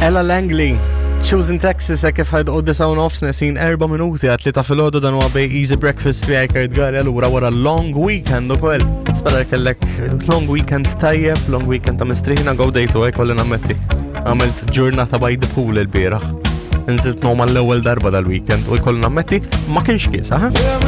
Ella Langley, Choosing Texas, kif ħad u disawn off snesin 4 minuti għat li ta' fil-ħodu dan huwa bej Easy Breakfast fi għajkard għal għallura wara long weekend u kwel. Spera kellek long weekend tajjeb, long weekend ta' mistriħina għawdejtu kolli nammetti. Għamilt ġurnata by the pool il-biraħ. Nżilt noma l-ewwel darba dal-weekend u kolli nammetti ma kienx kiesa, ha?